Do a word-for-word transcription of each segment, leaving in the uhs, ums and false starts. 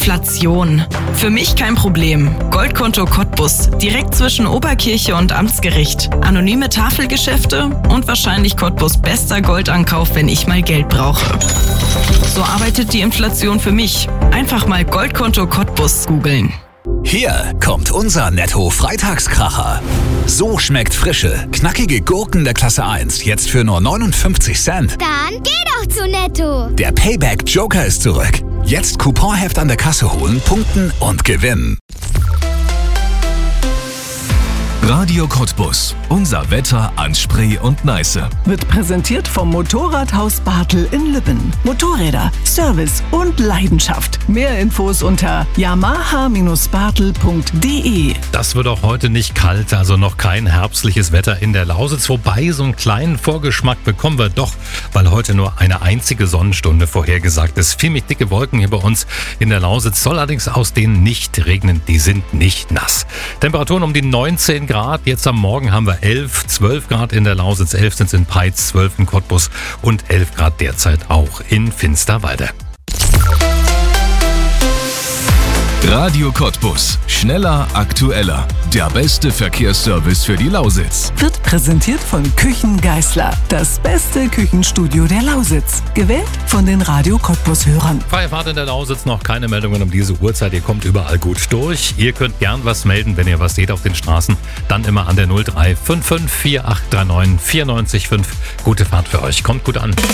Inflation. Für mich kein Problem. Goldkonto Cottbus, direkt zwischen Oberkirche und Amtsgericht. Anonyme Tafelgeschäfte und wahrscheinlich Cottbus bester Goldankauf, wenn ich mal Geld brauche. So arbeitet die Inflation für mich. Einfach mal Goldkonto Cottbus googeln. Hier kommt unser Netto-Freitagskracher. So schmeckt frische, knackige Gurken der Klasse eins jetzt für nur neunundfünfzig Cent. Dann geh doch zu Netto. Der Payback-Joker ist zurück. Jetzt Couponheft an der Kasse holen, punkten und gewinnen. Radio Cottbus. Unser Wetter an Spree und Neiße. Wird präsentiert vom Motorradhaus Bartel in Lübben. Motorräder, Service und Leidenschaft. Mehr Infos unter yamaha Bindestrich bartel punkt de. Das wird auch heute nicht kalt, also noch kein herbstliches Wetter in der Lausitz. Wobei, so einen kleinen Vorgeschmack bekommen wir doch, weil heute nur eine einzige Sonnenstunde vorhergesagt ist. Ziemlich dicke Wolken hier bei uns in der Lausitz, soll allerdings aus denen nicht regnen. Die sind nicht nass. Temperaturen um die neunzehn Grad. Jetzt am Morgen haben wir elf, zwölf Grad in der Lausitz, elf sind es in Peitz, zwölf in Cottbus und elf Grad derzeit auch in Finsterwalde. Radio Cottbus. Schneller, aktueller. Der beste Verkehrsservice für die Lausitz. Wird präsentiert von Küchen Geißler. Das beste Küchenstudio der Lausitz. Gewählt von den Radio Cottbus-Hörern. Freie Fahrt in der Lausitz, noch keine Meldungen um diese Uhrzeit. Ihr kommt überall gut durch. Ihr könnt gern was melden, wenn ihr was seht auf den Straßen. Dann immer an der null drei fünf fünf vier acht drei neun vier neun fünf. Gute Fahrt für euch. Kommt gut an.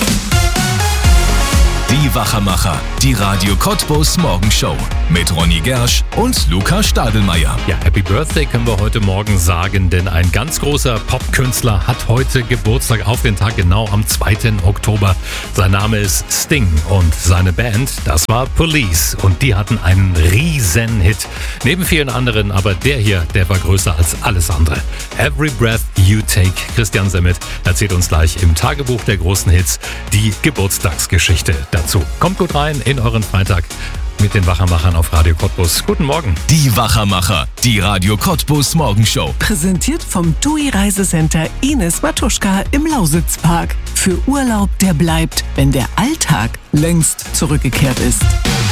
Die Wachermacher, die Radio Cottbus Morgenshow mit Ronny Gersch und Luca Stadelmeier. Ja, Happy Birthday können wir heute Morgen sagen, denn ein ganz großer Popkünstler hat heute Geburtstag, auf den Tag genau am zweiten Oktober. Sein Name ist Sting und seine Band, das war Police, und die hatten einen riesen Hit. Neben vielen anderen, aber der hier, der war größer als alles andere. Every Breath You Take. Christian Semmet erzählt uns gleich im Tagebuch der großen Hits die Geburtstagsgeschichte dazu. Kommt gut rein in euren Freitag mit den Wachermachern auf Radio Cottbus. Guten Morgen. Die Wachermacher, die Radio Cottbus Morgenshow. Präsentiert vom T U I Reisecenter Ines Matuschka im Lausitzpark. Für Urlaub, der bleibt, wenn der Alltag längst zurückgekehrt ist.